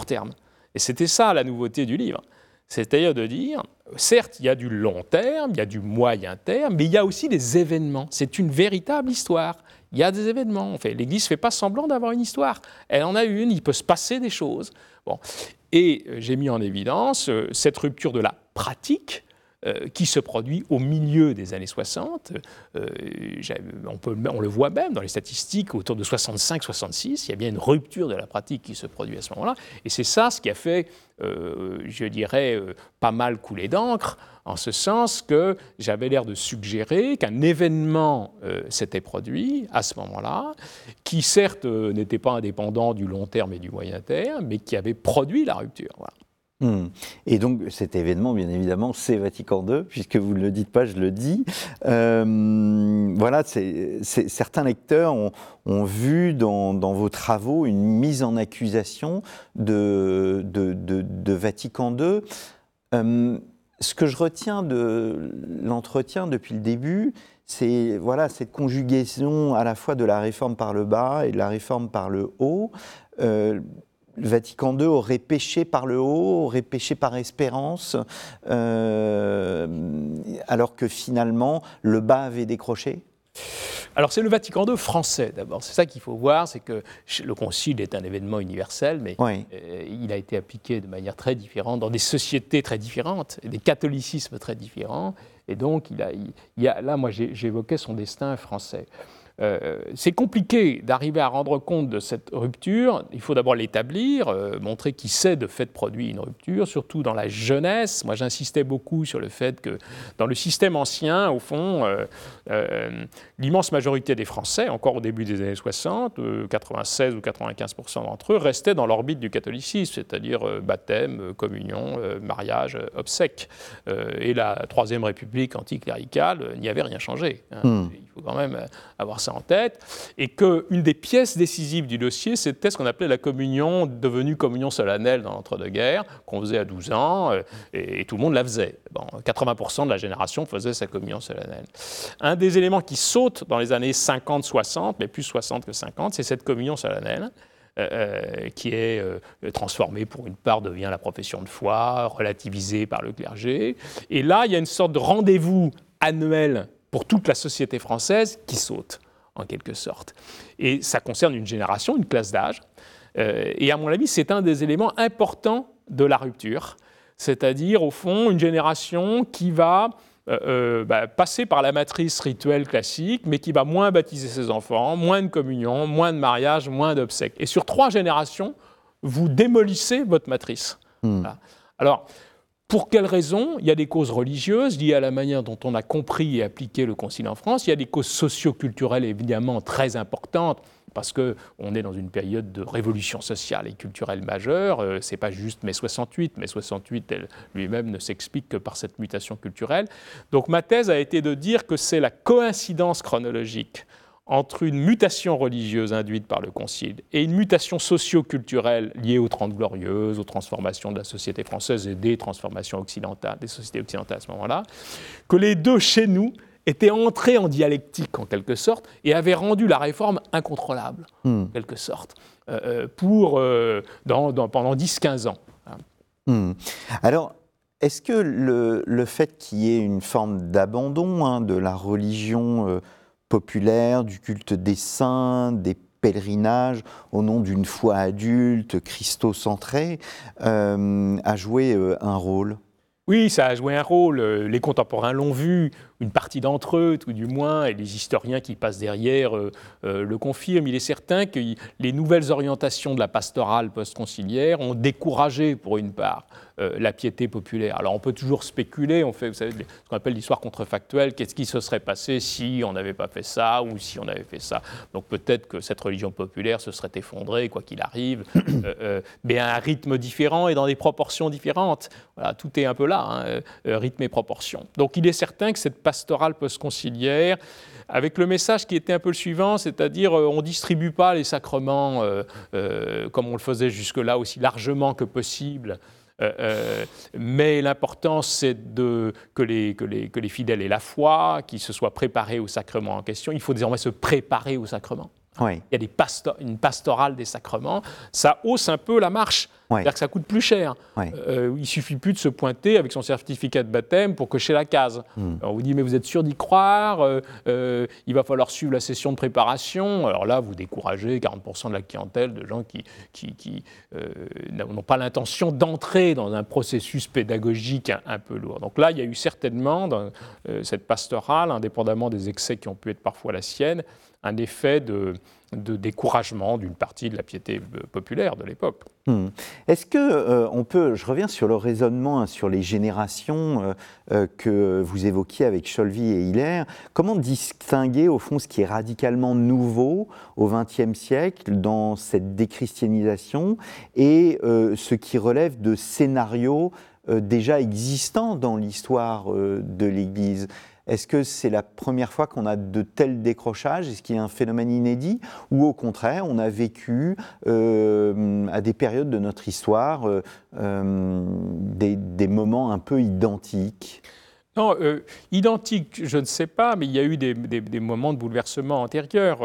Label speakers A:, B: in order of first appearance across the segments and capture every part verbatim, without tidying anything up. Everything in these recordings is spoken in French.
A: terme. Et c'était ça la nouveauté du livre. C'est-à-dire de dire, certes, il y a du long terme, il y a du moyen terme, mais il y a aussi des événements. C'est une véritable histoire. Il y a des événements. En fait, l'Église ne fait pas semblant d'avoir une histoire. Elle en a une, il peut se passer des choses. Bon. Et euh, j'ai mis en évidence euh, cette rupture de la pratique euh, qui se produit au milieu des années soixante. Euh, on, peut, on le voit même dans les statistiques, autour de soixante-cinq soixante-six, il y a bien une rupture de la pratique qui se produit à ce moment-là. Et c'est ça ce qui a fait, euh, je dirais, euh, pas mal couler d'encre, en ce sens que j'avais l'air de suggérer qu'un événement euh, s'était produit à ce moment-là, qui certes euh, n'était pas indépendant du long terme et du moyen terme, mais qui avait produit la rupture. Voilà.
B: Mmh. Et donc cet événement, bien évidemment, c'est Vatican deux, puisque vous ne le dites pas, je le dis. Euh, voilà, c'est, c'est, certains lecteurs ont, ont vu dans, dans vos travaux une mise en accusation de, de, de, de Vatican deux. Euh, ce que je retiens de l'entretien depuis le début, c'est voilà, cette conjugaison à la fois de la réforme par le bas et de la réforme par le haut. Euh, Le Vatican deux aurait péché par le haut, aurait péché par espérance, euh, alors que finalement, le bas avait décroché?
A: Alors c'est le Vatican deux français d'abord, c'est ça qu'il faut voir, c'est que le Concile est un événement universel, mais oui. euh, il a été appliqué de manière très différente dans des sociétés très différentes, des catholicismes très différents, et donc il a, il, il y a, là moi j'évoquais son destin français. Euh, c'est compliqué d'arriver à rendre compte de cette rupture. Il faut d'abord l'établir, euh, montrer qui s'est de fait produit une rupture, surtout dans la jeunesse. Moi, j'insistais beaucoup sur le fait que dans le système ancien, au fond, euh, euh, l'immense majorité des Français, encore au début des années soixante, euh, quatre-vingt-seize ou quatre-vingt-quinze pour cent d'entre eux, restaient dans l'orbite du catholicisme, c'est-à-dire euh, baptême, euh, communion, euh, mariage, euh, obsèques. Euh, et la Troisième République anticléricale euh, n'y avait rien changé. Hein. Mm. Il faut quand même avoir ça en tête, et qu'une des pièces décisives du dossier, c'était ce qu'on appelait la communion, devenue communion solennelle dans l'entre-deux-guerres, qu'on faisait à douze ans, et, et tout le monde la faisait. Bon, quatre-vingts pour cent de la génération faisait sa communion solennelle. Un des éléments qui saute dans les années cinquante soixante, mais plus soixante que cinquante, c'est cette communion solennelle, Euh, qui est euh, transformée pour une part, devient la profession de foi, relativisée par le clergé. Et là, il y a une sorte de rendez-vous annuel pour toute la société française qui saute, en quelque sorte. Et ça concerne une génération, une classe d'âge. Euh, et à mon avis, c'est un des éléments importants de la rupture, c'est-à-dire, au fond, une génération qui va euh, euh, bah, passer par la matrice rituelle classique, mais qui va moins baptiser ses enfants, moins de communion, moins de mariage, moins d'obsèques. Et sur trois générations, vous démolissez votre matrice. Mmh. Voilà. Alors, pour quelles raisons? Il y a des causes religieuses liées à la manière dont on a compris et appliqué le Concile en France. Il y a des causes socio-culturelles évidemment très importantes, parce qu'on est dans une période de révolution sociale et culturelle majeure. Euh, ce n'est pas juste mai soixante-huit. mai soixante-huit elle, lui-même ne s'explique que par cette mutation culturelle. Donc ma thèse a été de dire que c'est la coïncidence chronologique entre une mutation religieuse induite par le Concile et une mutation socio-culturelle liée aux Trente Glorieuses, aux transformations de la société française et des transformations occidentales, des sociétés occidentales à ce moment-là, que les deux, chez nous, étaient entrés en dialectique, en quelque sorte, et avaient rendu la réforme incontrôlable, mmh. en quelque sorte, euh, pour, euh, dans, dans, pendant dix à quinze ans.
B: Mmh. Alors, est-ce que le, le fait qu'il y ait une forme d'abandon hein, de la religion euh, populaire, du culte des saints, des pèlerinages, au nom d'une foi adulte, christocentrée, euh, a joué euh, un rôle?
A: Oui, ça a joué un rôle. Les contemporains l'ont vu, une partie d'entre eux, tout du moins, et les historiens qui passent derrière euh, euh, le confirment. Il est certain que les nouvelles orientations de la pastorale post-conciliaire ont découragé, pour une part, euh, la piété populaire. Alors on peut toujours spéculer, on fait vous savez, ce qu'on appelle l'histoire contrefactuelle, qu'est-ce qui se serait passé si on n'avait pas fait ça ou si on avait fait ça. Donc peut-être que cette religion populaire se serait effondrée, quoi qu'il arrive, euh, euh, mais à un rythme différent et dans des proportions différentes. Voilà, tout est un peu là, hein, euh, rythme et proportion. Donc il est certain que cette pastorale post-conciliaire, avec le message qui était un peu le suivant, c'est-à-dire euh, on ne distribue pas les sacrements euh, euh, comme on le faisait jusque-là, aussi largement que possible, euh, euh, mais l'important c'est de, que, les, que, les, que les fidèles aient la foi, qu'ils se soient préparés au sacrement en question. Il faut désormais se préparer au sacrement.
B: Oui.
A: Il y a des pasto- une pastorale des sacrements. Ça hausse un peu la marche.
B: Oui.
A: C'est-à-dire que ça coûte plus cher.
B: Oui.
A: Euh, il ne suffit plus de se pointer avec son certificat de baptême pour cocher la case.
B: Mm.
A: Alors on vous dit, mais vous êtes sûr d'y croire, euh, euh, il va falloir suivre la session de préparation. Alors là, vous découragez quarante pour cent de la clientèle de gens qui, qui, qui euh, n'ont pas l'intention d'entrer dans un processus pédagogique un, un peu lourd. Donc là, il y a eu certainement, dans euh, cette pastorale, indépendamment des excès qui ont pu être parfois la sienne, un effet de, de découragement d'une partie de la piété populaire de l'époque.
B: Hmm. Est-ce que euh, on peut, je reviens sur le raisonnement, hein, sur les générations euh, euh, que vous évoquiez avec Cholvy et Hiller, comment distinguer au fond ce qui est radicalement nouveau au vingtième siècle dans cette déchristianisation et euh, ce qui relève de scénarios euh, déjà existants dans l'histoire euh, de l'Église ? Est-ce que c'est la première fois qu'on a de tels décrochages? Est-ce qu'il y a un phénomène inédit? Ou au contraire, on a vécu euh, à des périodes de notre histoire euh, euh, des, des moments un peu identiques?
A: Non, euh, identique, je ne sais pas, mais il y a eu des, des, des moments de bouleversement antérieurs.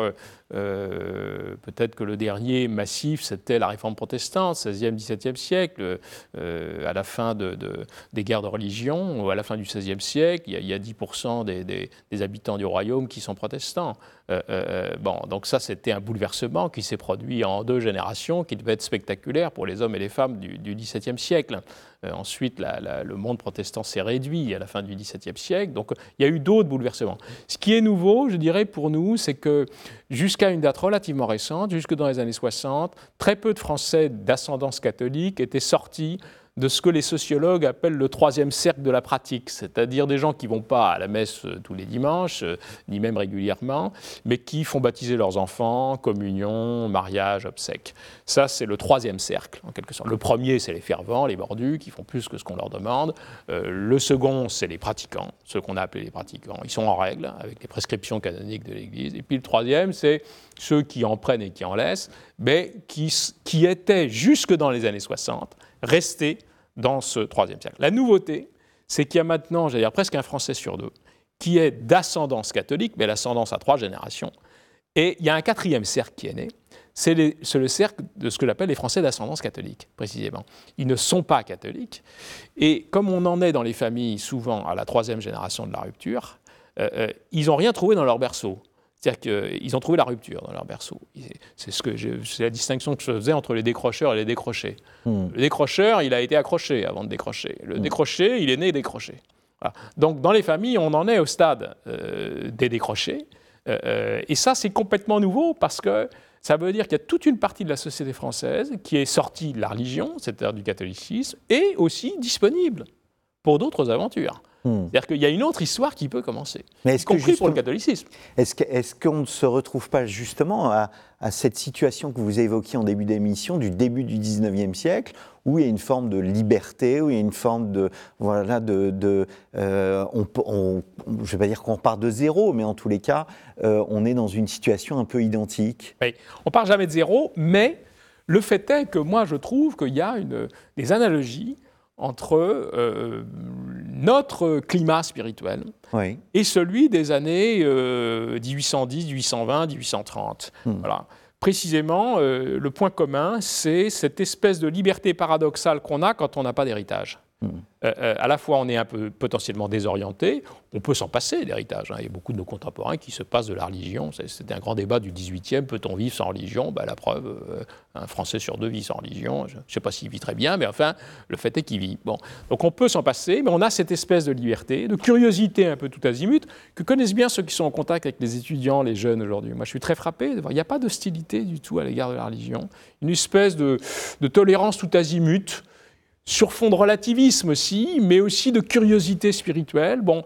A: Euh, peut-être que le dernier massif, c'était la réforme protestante, seizième, dix-septième siècle, euh, à la fin de, de, des guerres de religion, à la fin du seizième siècle, il y a, il y a dix pour cent des, des, des habitants du royaume qui sont protestants. Euh, euh, bon, donc ça, c'était un bouleversement qui s'est produit en deux générations, qui devait être spectaculaire pour les hommes et les femmes du, du dix-septième siècle. Euh, ensuite, la, la, le monde protestant s'est réduit à la fin du dix-septième siècle, donc il y a eu d'autres bouleversements. Ce qui est nouveau, je dirais, pour nous, c'est que jusqu'à une date relativement récente, jusque dans les années soixante, très peu de Français d'ascendance catholique étaient sortis de ce que les sociologues appellent le troisième cercle de la pratique, c'est-à-dire des gens qui ne vont pas à la messe tous les dimanches, ni même régulièrement, mais qui font baptiser leurs enfants, communion, mariage, obsèques. Ça, c'est le troisième cercle, en quelque sorte. Le premier, c'est les fervents, les mordus, qui font plus que ce qu'on leur demande. Euh, le second, c'est les pratiquants, ceux qu'on a appelés les pratiquants. Ils sont en règle, avec les prescriptions canoniques de l'Église. Et puis le troisième, c'est ceux qui en prennent et qui en laissent, mais qui, qui étaient, jusque dans les années soixante, restés dans ce troisième siècle. La nouveauté, c'est qu'il y a maintenant, j'allais dire presque un Français sur deux, qui est d'ascendance catholique, mais l'ascendance à trois générations. Et il y a un quatrième cercle qui est né, c'est, les, c'est le cercle de ce que j'appelle les Français d'ascendance catholique, précisément. Ils ne sont pas catholiques. Et comme on en est dans les familles souvent à la troisième génération de la rupture, euh, euh, ils n'ont rien trouvé dans leur berceau. C'est-à-dire qu'ils ont trouvé la rupture dans leur berceau. C'est, ce que je, c'est la distinction que je faisais entre les décrocheurs et les décrochés. Mmh. Le décrocheur, il a été accroché avant de décrocher. Le mmh. décroché, il est né décroché. Voilà. Donc dans les familles, on en est au stade euh, des décrochés. Euh, et ça, c'est complètement nouveau parce que ça veut dire qu'il y a toute une partie de la société française qui est sortie de la religion, c'est-à-dire du catholicisme, et aussi disponible pour d'autres aventures. Hmm. C'est-à-dire qu'il y a une autre histoire qui peut commencer,
B: mais est-ce y compris
A: que pour le catholicisme.
B: Est-ce, que, est-ce qu'on ne se retrouve pas justement à, à cette situation que vous évoquiez en début d'émission, du début du dix-neuvième siècle, où il y a une forme de liberté, où il y a une forme de... Voilà, de, de euh, on, on, je ne vais pas dire qu'on part de zéro, mais en tous les cas, euh, on est dans une situation un peu identique.
A: Oui, on ne part jamais de zéro, mais le fait est que moi, je trouve qu'il y a une, des analogies entre euh, notre climat spirituel oui. et celui des années euh, dix-huit cent dix, dix-huit cent vingt, dix-huit cent trente. Hmm. Voilà. Précisément, euh, le point commun, c'est cette espèce de liberté paradoxale qu'on a quand on n'a pas d'héritage. Mmh. Euh, euh, à la fois, on est un peu potentiellement désorienté, on peut s'en passer d'héritage. Hein. Il y a beaucoup de nos contemporains qui se passent de la religion. C'est, c'était un grand débat du dix-huitième, peut-on vivre sans religion? Ben, la preuve, euh, un Français sur deux vit sans religion. Je ne sais pas s'il vit très bien, mais enfin, le fait est qu'il vit. Bon. Donc on peut s'en passer, mais on a cette espèce de liberté, de curiosité un peu tout azimut, que connaissent bien ceux qui sont en contact avec les étudiants, les jeunes aujourd'hui. Moi, je suis très frappé de voir, il n'y a pas d'hostilité du tout à l'égard de la religion. Une espèce de, de tolérance tout azimut, sur fond de relativisme aussi, mais aussi de curiosité spirituelle. Bon,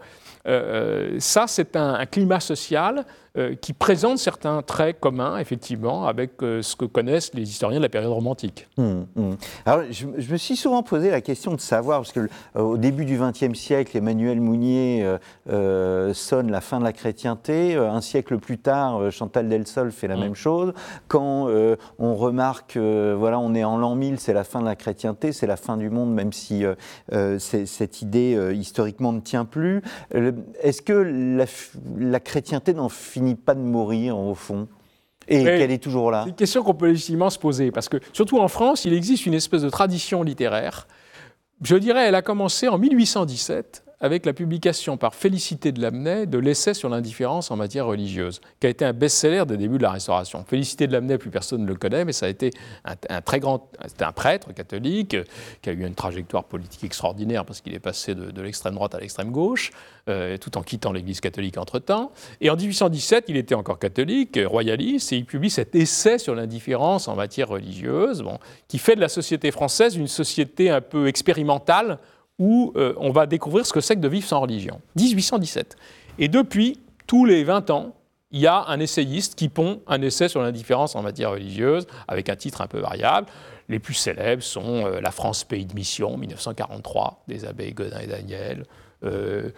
A: euh, ça, c'est un, un climat social euh, qui présente certains traits communs, effectivement, avec euh, ce que connaissent les historiens de la période romantique.
B: Mmh, mmh. Alors, je, je me suis souvent posé la question de savoir, parce qu'au euh, début du vingtième siècle, Emmanuel Mounier euh, euh, sonne la fin de la chrétienté. Euh, un siècle plus tard, euh, Chantal Delsol fait la mmh. même chose. Quand euh, on remarque, euh, voilà, on est en l'an mille, c'est la fin de la chrétienté, c'est la fin du monde, même si euh, euh, cette idée euh, historiquement ne tient plus. Euh, est-ce que la, la chrétienté n'en finit pas de mourir, au fond ? Et Mais qu'elle est toujours là.
A: C'est une question qu'on peut légitimement se poser, parce que, surtout en France, il existe une espèce de tradition littéraire. Je dirais, elle a commencé en mille huit cent dix-sept, avec la publication par Félicité de Lamennais de l'essai sur l'indifférence en matière religieuse, qui a été un best-seller des débuts de la Restauration. Félicité de Lamennais, plus personne ne le connaît, mais ça a été un, un très grand... C'était un prêtre catholique euh, qui a eu une trajectoire politique extraordinaire parce qu'il est passé de, de l'extrême droite à l'extrême gauche, euh, tout en quittant l'Église catholique entre-temps. Et en mille huit cent dix-sept, il était encore catholique, royaliste, et il publie cet essai sur l'indifférence en matière religieuse, bon, qui fait de la société française une société un peu expérimentale, où euh, on va découvrir ce que c'est que de vivre sans religion. mille huit cent dix-sept. Et depuis, tous les vingt ans, il y a un essayiste qui pond un essai sur l'indifférence en matière religieuse, avec un titre un peu variable. Les plus célèbres sont euh, La France, pays de mission, mille neuf cent quarante-trois, des abbés Godin et Daniel, euh,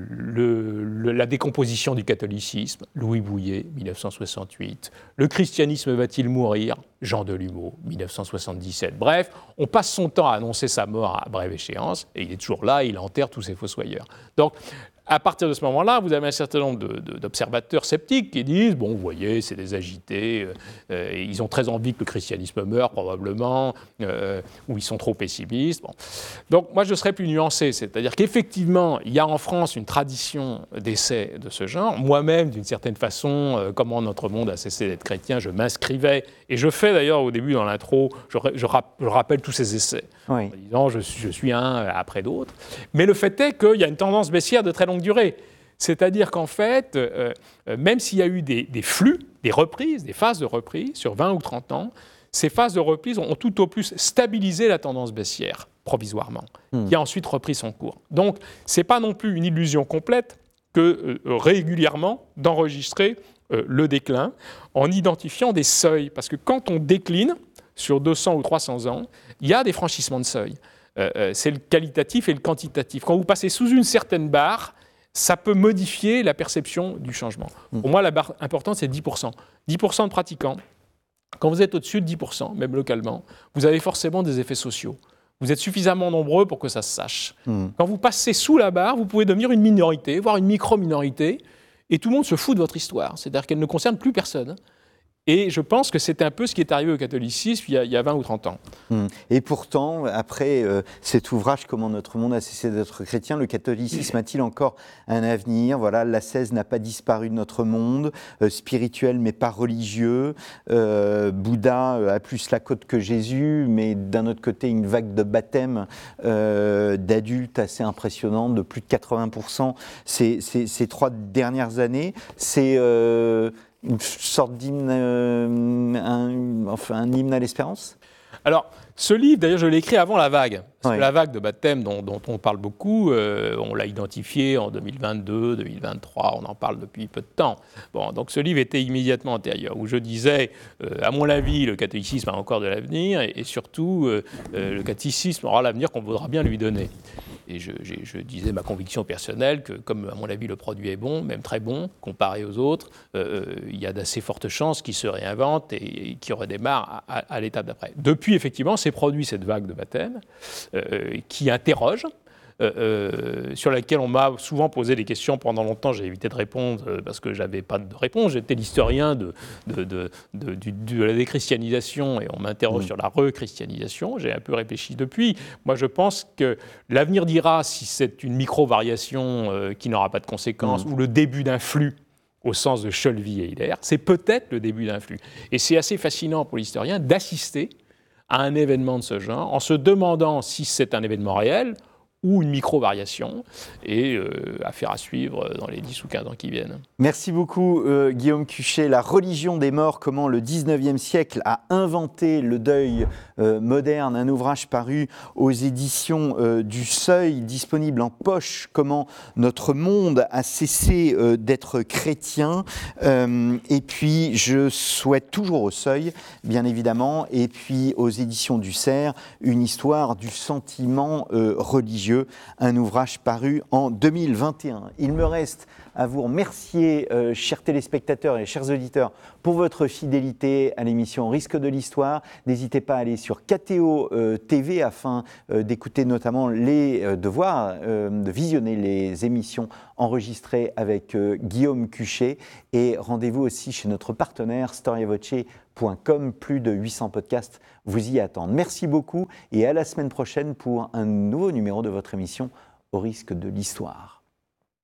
A: le, le, la décomposition du catholicisme, Louis Bouillet, mille neuf cent soixante-huit, Le christianisme va-t-il mourir, Jean Delumeau, mille neuf cent soixante-dix-sept. Bref, on passe son temps à annoncer sa mort à brève échéance, et il est toujours là, il enterre tous ses fossoyeurs. Donc, à partir de ce moment-là, vous avez un certain nombre de, de, d'observateurs sceptiques qui disent « bon, vous voyez, c'est des agités, euh, et ils ont très envie que le christianisme meure, probablement, euh, ou ils sont trop pessimistes. Bon. » Donc, moi, je serais plus nuancé, c'est-à-dire qu'effectivement, il y a en France une tradition d'essai de ce genre. Moi-même, d'une certaine façon, euh, comment notre monde a cessé d'être chrétien, je m'inscrivais, et je fais d'ailleurs au début dans l'intro, je, je, je rappelle tous ces essais, oui. en disant je, je suis un après d'autres. Mais le fait est qu'il y a une tendance baissière de très longue durée. C'est-à-dire qu'en fait, euh, même s'il y a eu des, des flux, des reprises, des phases de reprise sur vingt ou trente ans, ces phases de reprise ont tout au plus stabilisé la tendance baissière, provisoirement, mmh. qui a ensuite repris son cours. Donc, ce n'est pas non plus une illusion complète que euh, régulièrement d'enregistrer euh, le déclin en identifiant des seuils. Parce que quand on décline sur deux cents ou trois cents ans, il y a des franchissements de seuil. Euh, c'est le qualitatif et le quantitatif. Quand vous passez sous une certaine barre, ça peut modifier la perception du changement. Mmh. Pour moi, la barre importante, c'est dix pour cent. dix pour cent de pratiquants. Quand vous êtes au-dessus de dix pour cent, même localement, vous avez forcément des effets sociaux. Vous êtes suffisamment nombreux pour que ça se sache. Mmh. Quand vous passez sous la barre, vous pouvez devenir une minorité, voire une micro-minorité, et tout le monde se fout de votre histoire. C'est-à-dire qu'elle ne concerne plus personne. Et je pense que c'est un peu ce qui est arrivé au catholicisme il y a, il y a vingt ou trente ans.
B: Et pourtant, après euh, cet ouvrage « Comment notre monde a cessé d'être chrétien », le catholicisme a-t-il encore un avenir ? Voilà, l'ascèse n'a pas disparu de notre monde, euh, spirituel mais pas religieux. Euh, Bouddha a plus la côte que Jésus, mais d'un autre côté, une vague de baptême euh, d'adultes assez impressionnante, de plus de quatre-vingts pour cent ces, ces, ces trois dernières années. C'est... Euh, une sorte d'hymne, euh, un, enfin un hymne à l'espérance ?
A: Alors, ce livre, d'ailleurs, je l'ai écrit avant la vague. Parce
B: ouais.
A: que la vague de baptême dont, dont on parle beaucoup, euh, on l'a identifiée en deux mille vingt-deux, deux mille vingt-trois, on en parle depuis peu de temps. Bon, donc ce livre était immédiatement antérieur, où je disais, euh, à mon avis, le catéchisme a encore de l'avenir, et, et surtout, euh, euh, le catéchisme aura l'avenir qu'on voudra bien lui donner. Et je, je, je disais ma conviction personnelle que, comme à mon avis le produit est bon, même très bon, comparé aux autres, euh, il y a d'assez fortes chances qu'il se réinvente et, et qu'il redémarre à, à, à l'étape d'après. Depuis, effectivement, s'est produit cette vague de baptême euh, qui interroge, euh, euh, sur laquelle on m'a souvent posé des questions pendant longtemps. J'ai évité de répondre euh, parce que je n'avais pas de réponse. J'étais l'historien de, de, de, de, de, de la déchristianisation et on m'interroge mmh. sur la rechristianisation. J'ai un peu réfléchi depuis. Moi, je pense que l'avenir dira si c'est une micro-variation euh, qui n'aura pas de conséquences mmh. ou le début d'un flux au sens de Cholvy et Hilaire. C'est peut-être le début d'un flux. Et c'est assez fascinant pour l'historien d'assister à un événement de ce genre en se demandant si c'est un événement réel ou une micro-variation, et euh, affaire à suivre dans les dix ou quinze ans qui viennent.
B: Merci beaucoup euh, Guillaume Cuchet. La religion des morts, comment le dix-neuvième siècle a inventé le deuil euh, moderne, un ouvrage paru aux éditions euh, du Seuil, disponible en poche, comment notre monde a cessé euh, d'être chrétien. Euh, et puis je souhaite toujours au Seuil, bien évidemment, et puis aux éditions du Cerf, une histoire du sentiment euh, religieux. Dieu, un ouvrage paru en deux mille vingt et un. Il me reste à vous remercier, euh, chers téléspectateurs et chers auditeurs, pour votre fidélité à l'émission Risque de l'Histoire. N'hésitez pas à aller sur K T O euh, T V afin euh, d'écouter notamment les, euh, de voir, euh, de visionner les émissions enregistrées avec euh, Guillaume Cuchet. Et rendez-vous aussi chez notre partenaire storyavoce point com. Plus de huit cents podcasts vous y attendent. Merci beaucoup et à la semaine prochaine pour un nouveau numéro de votre émission Au risque de l'Histoire.